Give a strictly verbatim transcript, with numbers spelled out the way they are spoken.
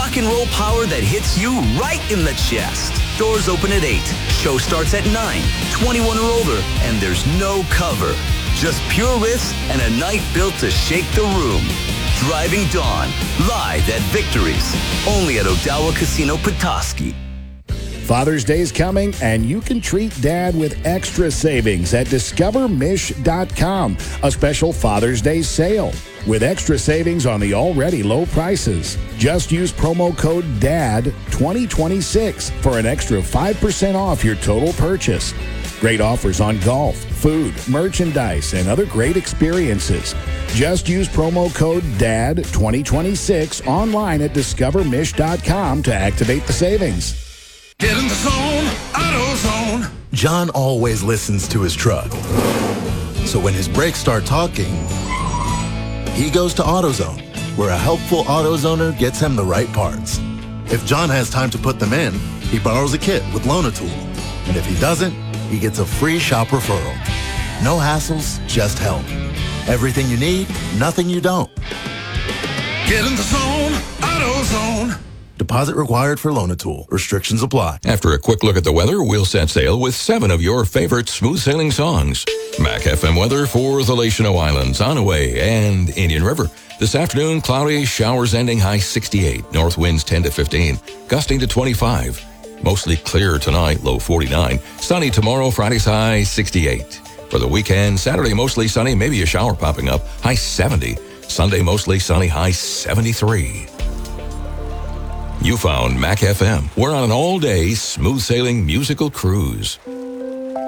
rock and roll power that hits you right in the chest. Doors open at eight. Show starts at nine. twenty-one or older, and there's no cover. Just pure risk and a night built to shake the room. Driving Dawn, live at Victory's. Only at Odawa Casino Petoskey. Father's Day's coming, and you can treat Dad with extra savings at discover mish dot com. A special Father's Day sale with extra savings on the already low prices. Just use promo code D A D twenty twenty-six for an extra five percent off your total purchase. Great offers on golf, food, merchandise, and other great experiences. Just use promo code D A D twenty twenty-six online at discover mish dot com to activate the savings. Get in the zone, AutoZone. John always listens to his truck. So when his brakes start talking, he goes to AutoZone, where a helpful AutoZoner gets him the right parts. If John has time to put them in, he borrows a kit with Loan-A-Tool. And if he doesn't, he gets a free shop referral. No hassles, just help. Everything you need, nothing you don't. Get in the zone, AutoZone. Deposit required for Loan-A-Tool. Restrictions apply. After a quick look at the weather, we'll set sail with seven of your favorite smooth sailing songs. Mac F M weather for the Leshino Islands, Onaway, and Indian River. This afternoon, cloudy, showers ending, high sixty-eight. North winds ten to fifteen, gusting to twenty-five. Mostly clear tonight, low forty-nine. Sunny tomorrow, Friday's high sixty-eight. For the weekend, Saturday mostly sunny, maybe a shower popping up, high seventy. Sunday mostly sunny, high seventy-three. You found Mac F M. We're on an all-day smooth sailing musical cruise.